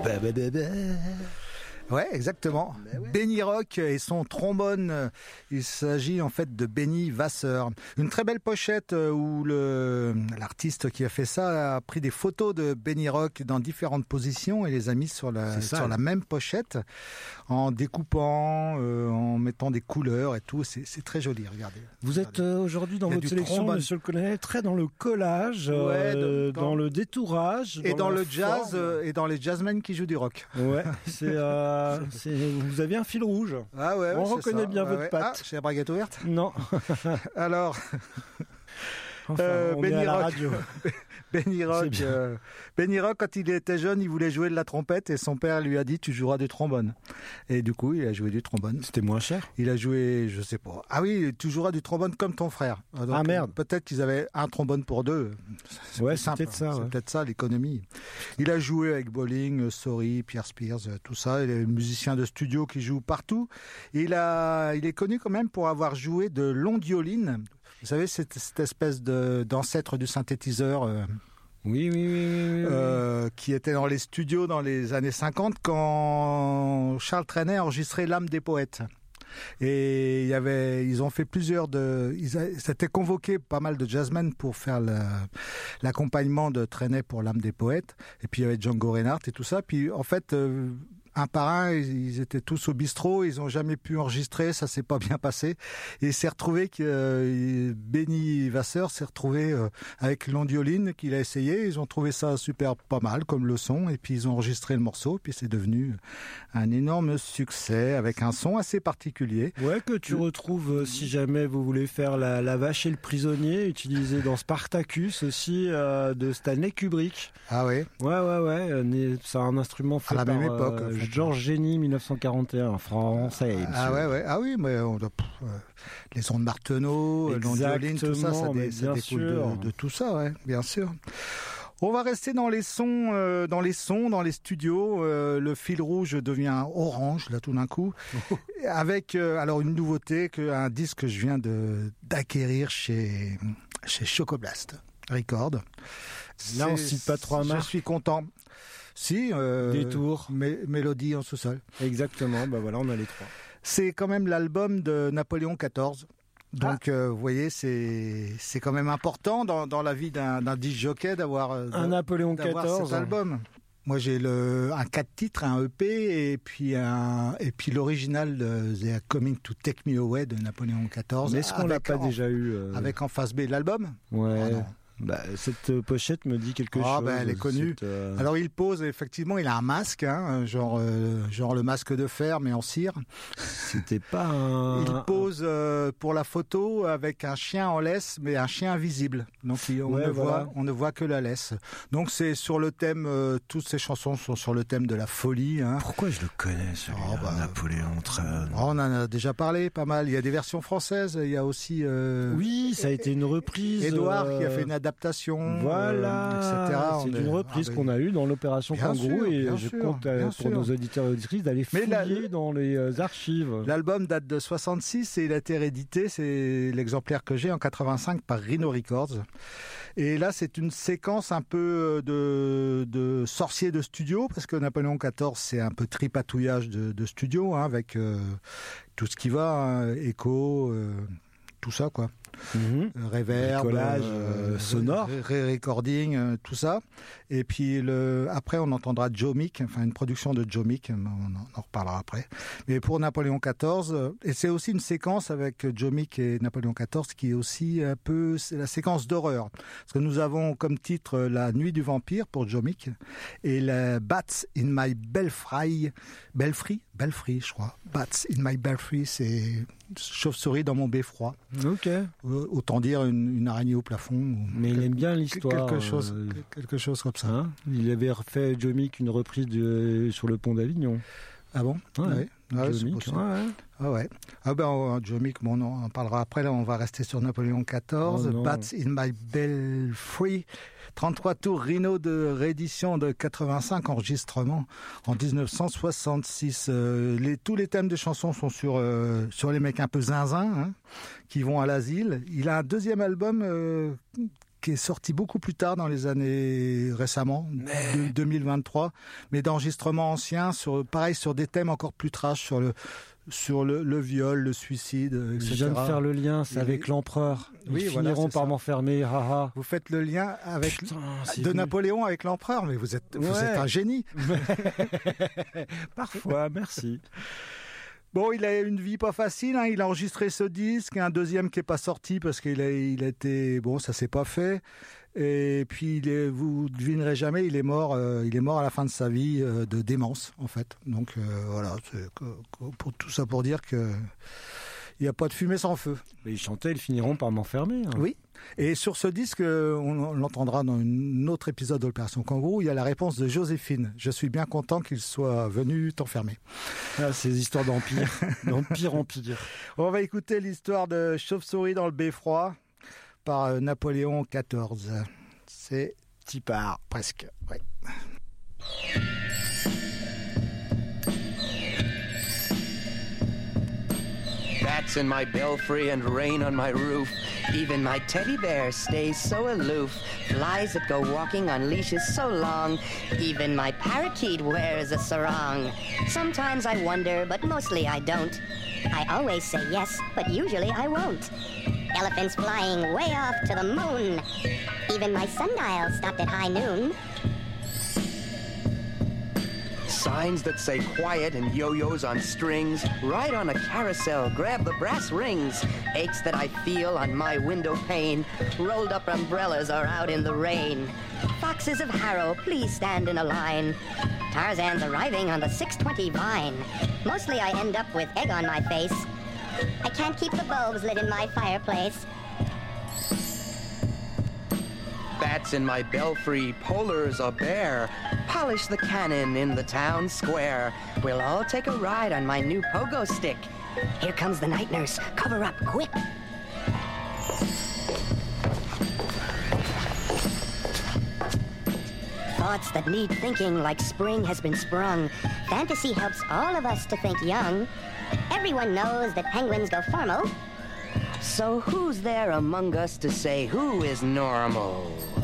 Ouais, exactement. Ouais. Benny Rock et son trombone. Il s'agit en fait de Benny Vasseur. Une très belle pochette où l'artiste qui a fait ça a pris des photos de Benny Rock dans différentes positions et les a mis sur la même pochette en découpant, en mettant des couleurs et tout. C'est très joli, regardez. Vous êtes aujourd'hui dans votre sélection, trombone. Monsieur le Colonel, très dans le collage, dans le détourage. Et dans le jazz, et dans les jazzmen qui jouent du rock. Ouais, vous avez un fil rouge. Ah ouais, on reconnaît bien votre patte. J'ai la braguette ouverte ? Non. Alors, enfin, on est à la radio. Benny Rock, quand il était jeune, il voulait jouer de la trompette et son père lui a dit tu joueras du trombone. Et du coup, il a joué du trombone. C'était moins cher ? Il a joué, je sais pas. Ah oui, tu joueras du trombone comme ton frère. Donc, merde. Peut-être qu'ils avaient un trombone pour deux. Ouais, c'est peut-être ça. C'est peut-être ça, l'économie. Il a joué avec Bolling, Sorry, Pierre Spears, tout ça. Il est musicien de studio qui joue partout. Il est connu quand même pour avoir joué de l'ondioline. Vous savez, cette espèce d'ancêtre du synthétiseur oui. Qui était dans les studios dans les années 50 quand Charles Trenet enregistrait L'âme des poètes. Et ils ont fait s'étaient convoqués pas mal de jazzmen pour faire l'accompagnement de Trenet pour L'âme des poètes. Et puis il y avait Django Reinhardt et tout ça. Puis en fait, un par un, ils étaient tous au bistrot, ils ont jamais pu enregistrer, ça s'est pas bien passé. Et il s'est retrouvé que Benny Vasseur s'est retrouvé avec l'ondioline qu'il a essayé, ils ont trouvé ça super pas mal comme le son, et puis ils ont enregistré le morceau, puis c'est devenu un énorme succès avec un son assez particulier. Ouais, que tu retrouves si jamais vous voulez faire la vache et le prisonnier, utilisé dans Spartacus aussi, de Stanley Kubrick. Ah oui. Ouais, c'est un instrument fait à la même époque. Georges Génie, 1941, français. Ah ouais. Ah oui, mais les ondes Martenot, l'ondioline, tout ça, ça découle de tout ça, ouais, bien sûr. On va rester dans les sons, dans les studios. Le fil rouge devient orange, là, tout d'un coup. Avec, alors, une nouveauté, un disque que je viens d'acquérir chez Chocoblast Record. Là, on cite pas trois marques. Je suis content. Si, Détour. Mélodie en sous-sol. Exactement, voilà, on a les trois. C'est quand même l'album de Napoléon XIV. Donc, vous voyez, c'est quand même important dans la vie d'un disc jockey d'avoir un Napoléon XIV. Cet album. Moi, j'ai un 4 titres, un EP, et puis l'original de They Are Coming to Take Me Away de Napoléon XIV. Mais est-ce qu'on l'a pas déjà eu avec en face B de l'album? Ouais. Cette pochette me dit quelque chose. Elle est connue. Alors il pose, effectivement, il a un masque, genre le masque de fer, mais en cire. C'était pas un... Il pose pour la photo avec un chien en laisse, mais un chien invisible. Donc on ne voit que la laisse. Donc c'est sur le thème, toutes ces chansons sont sur le thème de la folie. Pourquoi je le connais, celui-là, Napoléon XIII? On en a déjà parlé pas mal. Il y a des versions françaises, il y a aussi... Oui, ça a été une reprise. Édouard qui a fait une adaptation, etc. C'est une reprise qu'on a eue dans l'opération Kangourou, et je compte pour nos auditeurs et auditrices d'aller fouiller dans les archives. L'album date de 66 et il a été réédité, c'est l'exemplaire que j'ai en 85 par Rhino Records. Et là, c'est une séquence un peu de sorcier de studio, parce que Napoléon XIV, c'est un peu tripatouillage de studio, avec tout ce qui va, écho, tout ça, quoi. Reverb, sonore, recording, tout ça. Et puis après on entendra Joe Meek, une production de Joe Meek, on en reparlera après. Mais pour Napoléon XIV, et c'est aussi une séquence avec Joe Meek et Napoléon XIV qui est aussi c'est la séquence d'horreur. Parce que nous avons comme titre La Nuit du Vampire pour Joe Meek et la Bats in My Belfry, je crois. Bats in My Belfry, c'est chauve-souris dans mon beffroi. Ok. Autant dire une araignée au plafond. Mais il aime bien l'histoire. Quelque chose comme ça. Il avait refait Joe Meek une reprise sur le pont d'Avignon. Ah bon? Ouais. Joe Meek, Joe Meek, on en parlera après. Là, on va rester sur Napoléon XIV. Bats in My Belfry. 33 tours Rhino de réédition de 85, enregistrement en 1966. Tous les thèmes des chansons sont sur les mecs un peu zinzin, qui vont à l'asile. Il a un deuxième album qui est sorti beaucoup plus tard dans les années récemment, 2023, mais d'enregistrements anciens sur des thèmes encore plus trash, sur le viol, le suicide, etc. Je viens de faire le lien, c'est avec l'empereur. Ils finiront par m'enfermer, haha. Vous faites le lien avec Napoléon avec l'empereur, mais vous êtes un génie. Parfois, merci. Bon, il a une vie pas facile, hein. Il a enregistré ce disque, un deuxième qui est pas sorti parce qu'il a été, bon, ça s'est pas fait. Et puis vous devinerez jamais, il est mort à la fin de sa vie de démence en fait. Donc voilà, pour tout ça pour dire que il n'y a pas de fumée sans feu. Mais ils chantaient, ils finiront par m'enfermer. Hein. Oui. Et sur ce disque, on l'entendra dans un autre épisode d'Opération Kangourou, il y a la réponse de Joséphine. Je suis bien content qu'il soit venu t'enfermer. Ah, ces histoires d'empire, d'empire. On va écouter l'histoire de Chauve-souris dans le beffroi par Napoléon XIV. C'est Tipard, presque. Ouais. Bats in my belfry and rain on my roof. Even my teddy bear stays so aloof. Flies that go walking on leashes so long. Even my parakeet wears a sarong. Sometimes I wonder, but mostly I don't. I always say yes, but usually I won't. Elephants flying way off to the moon. Even my sundial stopped at high noon. Signs that say quiet and yo-yos on strings. Ride on a carousel, grab the brass rings. Aches that I feel on my window pane. Rolled up umbrellas are out in the rain. Foxes of Harrow, please stand in a line. Tarzan's arriving on the 620 vine. Mostly I end up with egg on my face. I can't keep the bulbs lit in my fireplace. Bats in my belfry, polars a bear. Polish the cannon in the town square. We'll all take a ride on my new pogo stick. Here comes the night nurse. Cover up, quick. Thoughts that need thinking like spring has been sprung. Fantasy helps all of us to think young. Everyone knows that penguins go formal. So who's there among us to say who is normal?